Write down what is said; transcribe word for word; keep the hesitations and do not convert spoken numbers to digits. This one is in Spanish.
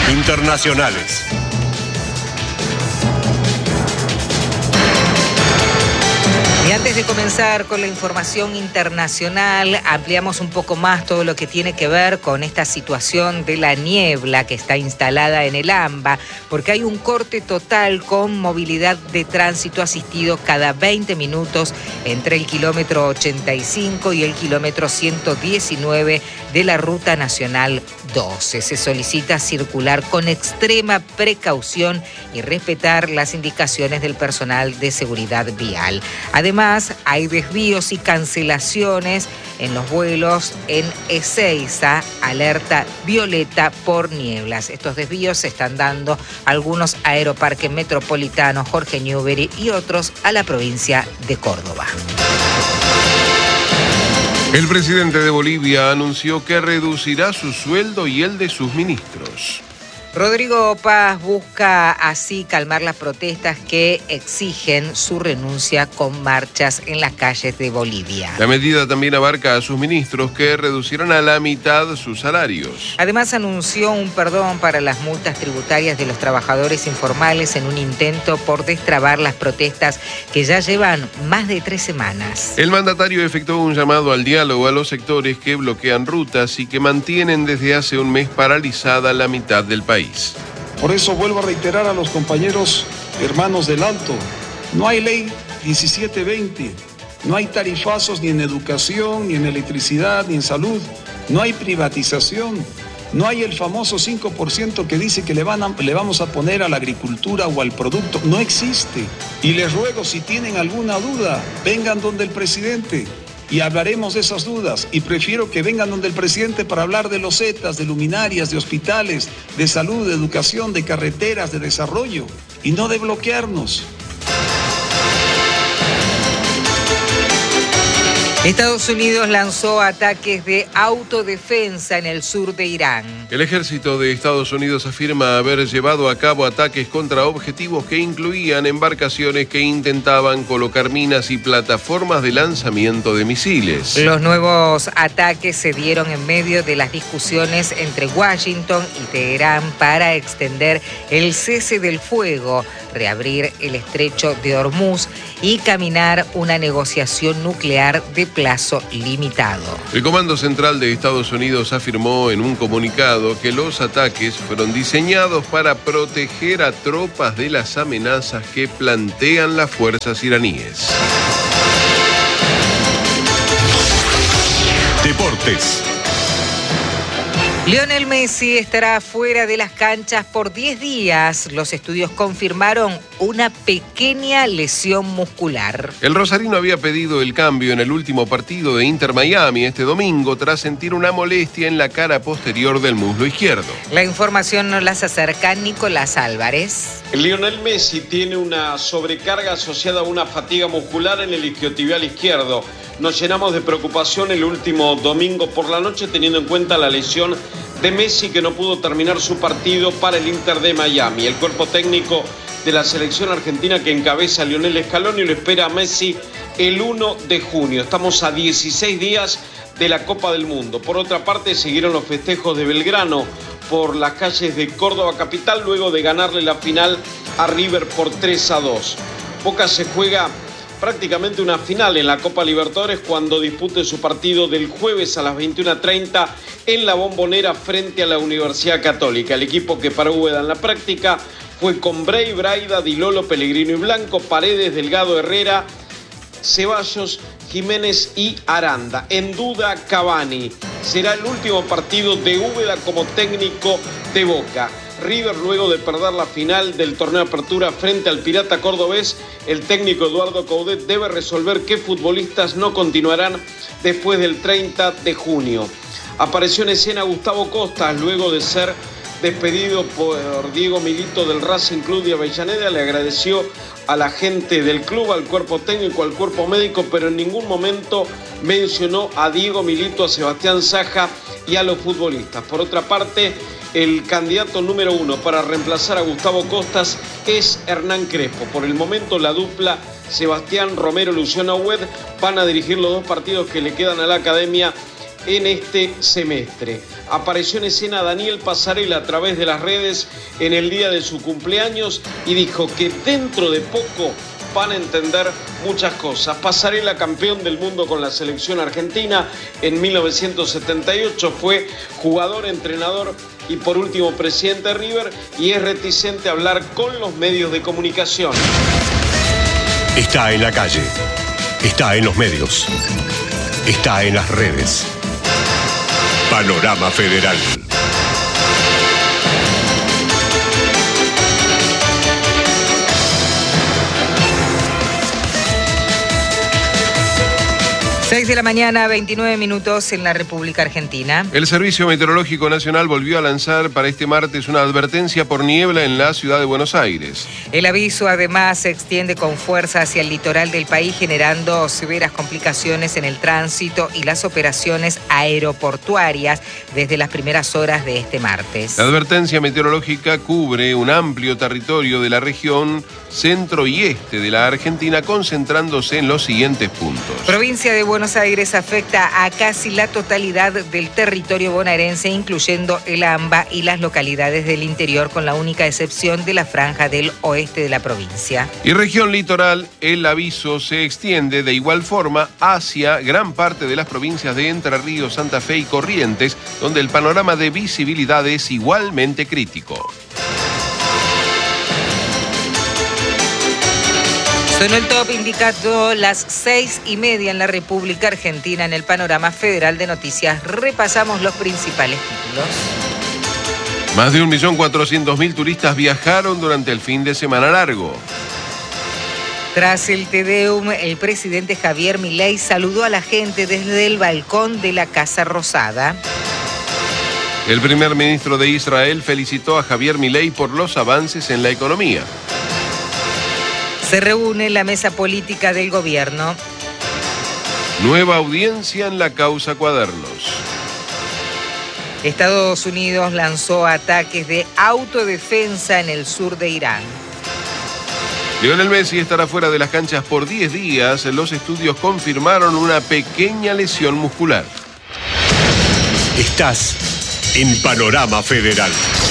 Internacionales. Y antes de comenzar con la información internacional, ampliamos un poco más todo lo que tiene que ver con esta situación de la niebla que está instalada en el AMBA, porque hay un corte total con movilidad de tránsito asistido cada veinte minutos entre el kilómetro ochenta y cinco y el kilómetro ciento diecinueve de la Ruta Nacional doce. Se solicita circular con extrema precaución y respetar las indicaciones del personal de seguridad vial. Además, hay desvíos y cancelaciones en los vuelos en Ezeiza, alerta violeta por nieblas. Estos desvíos se están dando algunos a Aeroparque Metropolitano, Jorge Newbery y otros a la provincia de Córdoba. El presidente de Bolivia anunció que reducirá su sueldo y el de sus ministros. Rodrigo Paz busca así calmar las protestas que exigen su renuncia con marchas en las calles de Bolivia. La medida también abarca a sus ministros, que reducirán a la mitad sus salarios. Además, anunció un perdón para las multas tributarias de los trabajadores informales en un intento por destrabar las protestas que ya llevan más de tres semanas. El mandatario efectuó un llamado al diálogo a los sectores que bloquean rutas y que mantienen desde hace un mes paralizada la mitad del país. Por eso vuelvo a reiterar a los compañeros hermanos del Alto, no hay ley diecisiete veinte, no hay tarifazos ni en educación, ni en electricidad, ni en salud, no hay privatización, no hay el famoso cinco por ciento que dice que le, van a, le vamos a poner a la agricultura o al producto, no existe. Y les ruego, si tienen alguna duda, vengan donde el presidente y hablaremos de esas dudas, y prefiero que vengan donde el presidente para hablar de losetas, de luminarias, de hospitales, de salud, de educación, de carreteras, de desarrollo, y no de bloquearnos. Estados Unidos lanzó ataques de autodefensa en el sur de Irán. El ejército de Estados Unidos afirma haber llevado a cabo ataques contra objetivos que incluían embarcaciones que intentaban colocar minas y plataformas de lanzamiento de misiles. Los nuevos ataques se dieron en medio de las discusiones entre Washington y Teherán para extender el cese del fuego, reabrir el estrecho de Hormuz y caminar una negociación nuclear de plazo limitado. El Comando Central de Estados Unidos afirmó en un comunicado que los ataques fueron diseñados para proteger a tropas de las amenazas que plantean las fuerzas iraníes. Deportes. Lionel Messi estará fuera de las canchas por diez días. Los estudios confirmaron una pequeña lesión muscular. El rosarino había pedido el cambio en el último partido de Inter Miami este domingo tras sentir una molestia en la cara posterior del muslo izquierdo. La información nos las acerca Nicolás Álvarez. Lionel Messi tiene una sobrecarga asociada a una fatiga muscular en el isquiotibial izquierdo. Nos llenamos de preocupación el último domingo por la noche, teniendo en cuenta la lesión de Messi, que no pudo terminar su partido para el Inter de Miami. El cuerpo técnico de la selección argentina que encabeza Lionel Scaloni lo espera a Messi el uno de junio. Estamos a dieciséis días de la Copa del Mundo. Por otra parte, siguieron los festejos de Belgrano por las calles de Córdoba capital luego de ganarle la final a River por tres a dos. Boca se juega prácticamente una final en la Copa Libertadores cuando dispute su partido del jueves a las veintiuna treinta en la Bombonera frente a la Universidad Católica. El equipo que para Úbeda en la práctica fue con Bray, Braida, Di Lolo, Pellegrino y Blanco, Paredes, Delgado, Herrera, Ceballos, Jiménez y Aranda. En duda, Cavani. Será el último partido de Úbeda como técnico de Boca. River, luego de perder la final del torneo Apertura frente al Pirata Cordobés, el técnico Eduardo Coudet debe resolver qué futbolistas no continuarán después del treinta de junio. Apareció en escena Gustavo Costas luego de ser despedido por Diego Milito del Racing Club de Avellaneda. Le agradeció a la gente del club, al cuerpo técnico, al cuerpo médico, pero en ningún momento mencionó a Diego Milito, a Sebastián Saja y a los futbolistas. Por otra parte, el candidato número uno para reemplazar a Gustavo Costas es Hernán Crespo. Por el momento, la dupla Sebastián Romero, Luciano Hued van a dirigir los dos partidos que le quedan a la academia en este semestre. apareció en escena Daniel Passarella a través de las redes en el día de su cumpleaños y dijo que dentro de poco van a entender muchas cosas. Passarella, campeón del mundo con la selección argentina en mil novecientos setenta y ocho, fue jugador, entrenador y por último presidente de River, y es reticente a hablar con los medios de comunicación. Está en la calle, está en los medios, está en las redes. Panorama Federal. seis de la mañana, veintinueve minutos en la República Argentina. El Servicio Meteorológico Nacional volvió a lanzar para este martes una advertencia por niebla en la ciudad de Buenos Aires. El aviso además se extiende con fuerza hacia el litoral del país, generando severas complicaciones en el tránsito y las operaciones aeroportuarias desde las primeras horas de este martes. La advertencia meteorológica cubre un amplio territorio de la región centro y este de la Argentina, concentrándose en los siguientes puntos. Provincia de Buenos Aires afecta a casi la totalidad del territorio bonaerense, incluyendo el AMBA y las localidades del interior, con la única excepción de la franja del oeste de la provincia. Y región litoral, el aviso se extiende de igual forma hacia gran parte de las provincias de Entre Ríos, Santa Fe y Corrientes, donde el panorama de visibilidad es igualmente crítico. Sonó el top indicando las seis y media en la República Argentina. En el Panorama Federal de Noticias repasamos los principales títulos. Más de un millón cuatrocientos mil turistas viajaron durante el fin de semana largo. Tras el Te Deum, el presidente Javier Milei saludó a la gente desde el balcón de la Casa Rosada. El primer ministro de Israel felicitó a Javier Milei por los avances en la economía. Se reúne la mesa política del gobierno. Nueva audiencia en la causa Cuadernos. Estados Unidos lanzó ataques de autodefensa en el sur de Irán. Lionel Messi estará fuera de las canchas por diez días. Los estudios confirmaron una pequeña lesión muscular. Estás en Panorama Federal.